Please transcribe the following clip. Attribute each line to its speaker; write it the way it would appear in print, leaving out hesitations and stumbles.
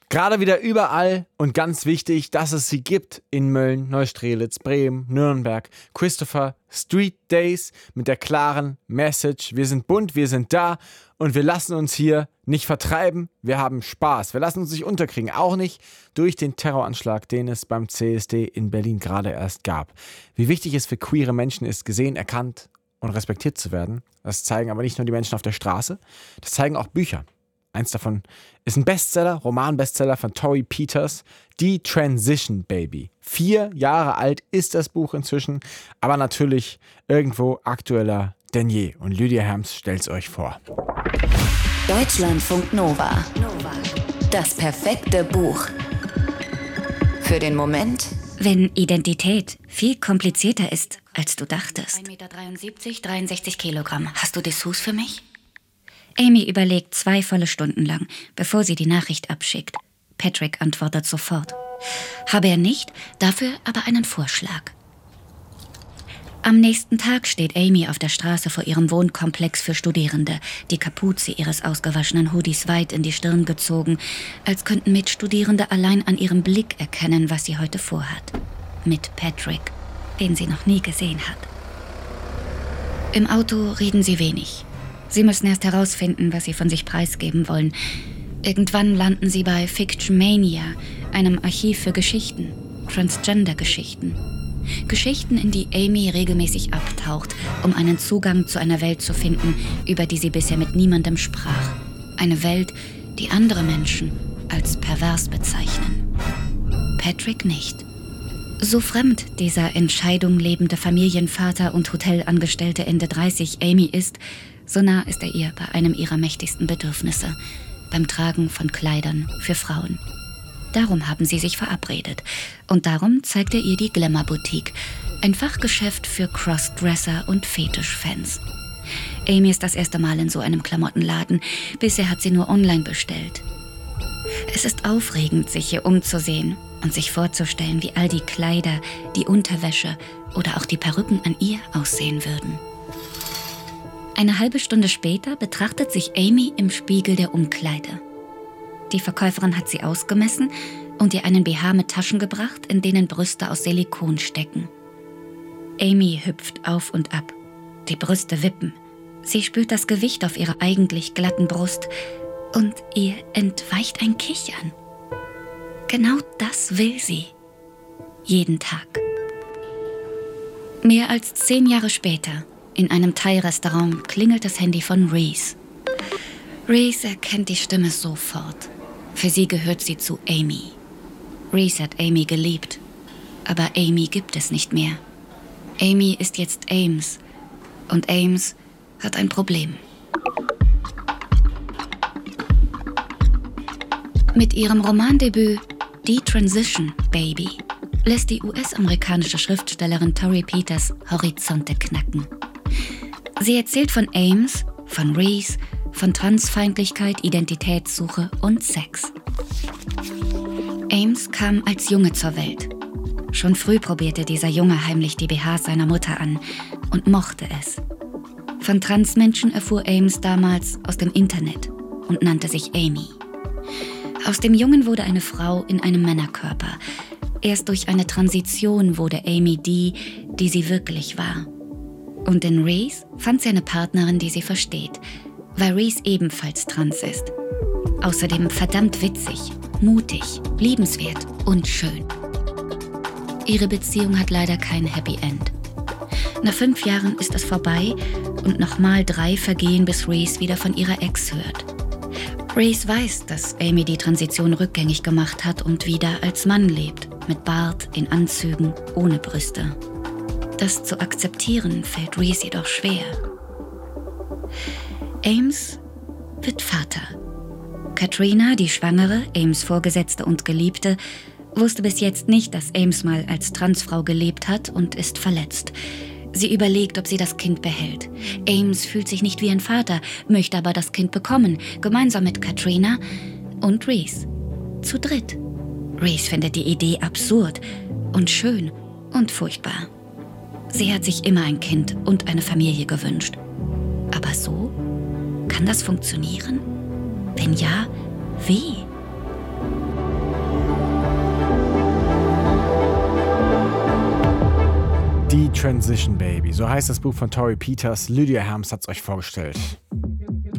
Speaker 1: Gerade wieder überall und ganz wichtig, dass es sie gibt in Mölln, Neustrelitz, Bremen, Nürnberg. Christopher Street Days mit der klaren Message: Wir sind bunt, wir sind da und wir lassen uns hier nicht vertreiben. Wir haben Spaß. Wir lassen uns nicht unterkriegen. Auch nicht durch den Terroranschlag, den es beim CSD in Berlin gerade erst gab. Wie wichtig es für queere Menschen ist, gesehen, erkannt und respektiert zu werden. Das zeigen aber nicht nur die Menschen auf der Straße, das zeigen auch Bücher. Eins davon ist ein Bestseller, Roman-Bestseller von Torrey Peters, Die Transition Baby. 4 Jahre alt ist das Buch inzwischen, aber natürlich irgendwo aktueller denn je. Und Lydia Herms stellt's euch vor.
Speaker 2: Deutschlandfunk Nova. Das perfekte Buch. Für den Moment,
Speaker 3: wenn Identität viel komplizierter ist, als du dachtest.
Speaker 2: 1,73 Meter, 63 Kilogramm. Hast du Dessous für mich?
Speaker 3: Amy überlegt 2 volle Stunden lang, bevor sie die Nachricht abschickt. Patrick antwortet sofort. Habe er nicht, dafür aber einen Vorschlag. Am nächsten Tag steht Amy auf der Straße vor ihrem Wohnkomplex für Studierende, die Kapuze ihres ausgewaschenen Hoodies weit in die Stirn gezogen, als könnten Mitstudierende allein an ihrem Blick erkennen, was sie heute vorhat. Mit Patrick, den sie noch nie gesehen hat. Im Auto reden sie wenig. Sie müssen erst herausfinden, was sie von sich preisgeben wollen. Irgendwann landen sie bei Fiction Mania, einem Archiv für Geschichten, Transgender-Geschichten. Geschichten, in die Amy regelmäßig abtaucht, um einen Zugang zu einer Welt zu finden, über die sie bisher mit niemandem sprach. Eine Welt, die andere Menschen als pervers bezeichnen. Patrick nicht. So fremd dieser Entscheidung lebende Familienvater und Hotelangestellte Ende 30 Amy ist, so nah ist er ihr bei einem ihrer mächtigsten Bedürfnisse, beim Tragen von Kleidern für Frauen. Darum haben sie sich verabredet. Und darum zeigt er ihr die Glamour-Boutique, ein Fachgeschäft für Crossdresser und Fetischfans. Amy ist das erste Mal in so einem Klamottenladen. Bisher hat sie nur online bestellt. Es ist aufregend, sich hier umzusehen und sich vorzustellen, wie all die Kleider, die Unterwäsche oder auch die Perücken an ihr aussehen würden. Eine halbe Stunde später betrachtet sich Amy im Spiegel der Umkleide. Die Verkäuferin hat sie ausgemessen und ihr einen BH mit Taschen gebracht, in denen Brüste aus Silikon stecken. Amy hüpft auf und ab. Die Brüste wippen. Sie spürt das Gewicht auf ihrer eigentlich glatten Brust und ihr entweicht ein Kichern. Genau das will sie. Jeden Tag. Mehr als 10 Jahre später, in einem Thai-Restaurant, klingelt das Handy von Reese. Reese erkennt die Stimme sofort. Für sie gehört sie zu Amy. Reese hat Amy geliebt, aber Amy gibt es nicht mehr. Amy ist jetzt Ames und Ames hat ein Problem. Mit ihrem Romandebüt Die Transition Baby lässt die US-amerikanische Schriftstellerin Torrey Peters Horizonte knacken. Sie erzählt von Ames, von Reese, von Transfeindlichkeit, Identitätssuche und Sex. Ames kam als Junge zur Welt. Schon früh probierte dieser Junge heimlich die BHs seiner Mutter an und mochte es. Von Transmenschen erfuhr Ames damals aus dem Internet und nannte sich Amy. Aus dem Jungen wurde eine Frau in einem Männerkörper. Erst durch eine Transition wurde Amy die sie wirklich war. Und in Reese fand sie eine Partnerin, die sie versteht, weil Reese ebenfalls trans ist. Außerdem verdammt witzig, mutig, liebenswert und schön. Ihre Beziehung hat leider kein Happy End. Nach 5 Jahren ist es vorbei und nochmal 3 vergehen, bis Reese wieder von ihrer Ex hört. Reese weiß, dass Amy die Transition rückgängig gemacht hat und wieder als Mann lebt, mit Bart, in Anzügen, ohne Brüste. Das zu akzeptieren fällt Reese jedoch schwer. Ames wird Vater. Katrina, die Schwangere, Ames Vorgesetzte und Geliebte, wusste bis jetzt nicht, dass Ames mal als Transfrau gelebt hat und ist verletzt. Sie überlegt, ob sie das Kind behält. Ames fühlt sich nicht wie ein Vater, möchte aber das Kind bekommen, gemeinsam mit Katrina und Reese. Zu dritt. Reese findet die Idee absurd und schön und furchtbar. Sie hat sich immer ein Kind und eine Familie gewünscht. Aber so? Kann das funktionieren? Wenn ja, wie?
Speaker 1: Die Transition Baby, so heißt das Buch von Torrey Peters. Lydia Herms hat's euch vorgestellt.